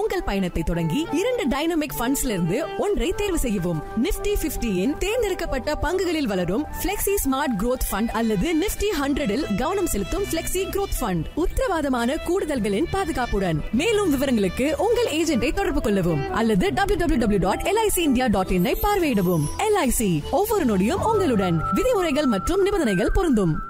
உங்கள் பயணத்தை தொடங்கி 2 டைனமிக் ஃபண்ட்ஸ்ல இருந்து ஒன்றை தேர்வு செய்யவும். Nifty 50 இன் தேர்ந்தெடுக்கப்பட்ட பங்குகளில் வளரும் Flexi Smart Growth Fund அல்லது Nifty 100 இல் கவனம் செலுத்தும் Flexi Growth Fund. உத்தரவாதமான கூடுதல்களின் பாதுகாப்புடன். மேலும் விவரங்களுக்கு உங்கள் ஏஜென்ட்டை தொடர்பு கொள்ளவும் அல்லது www.licindia.in ஐ பார்வையிடவும். LIC ஒவ்வொரு நொடியும் உங்களுடன். விதிமுறைகள் மற்றும் நிபந்தனைகள் பொருந்தும்.